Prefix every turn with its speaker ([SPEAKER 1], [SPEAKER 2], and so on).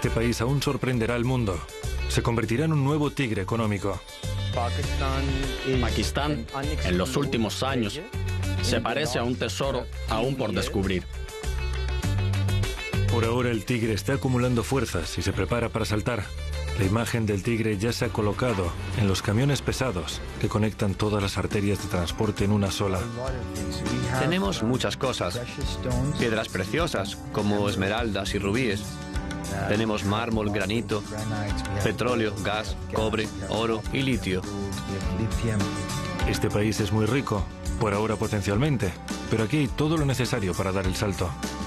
[SPEAKER 1] Este país aún sorprenderá al mundo. Se convertirá en un nuevo tigre económico.
[SPEAKER 2] Pakistán, en los últimos años, se parece a un tesoro aún por descubrir.
[SPEAKER 1] Por ahora el tigre está acumulando fuerzas y se prepara para saltar. La imagen del tigre ya se ha colocado en los camiones pesados que conectan todas las arterias de transporte en una sola.
[SPEAKER 3] Tenemos muchas cosas. Piedras preciosas como esmeraldas y rubíes. Tenemos mármol, granito, petróleo, gas, cobre, oro y litio.
[SPEAKER 1] Este país es muy rico, por ahora potencialmente, pero aquí hay todo lo necesario para dar el salto.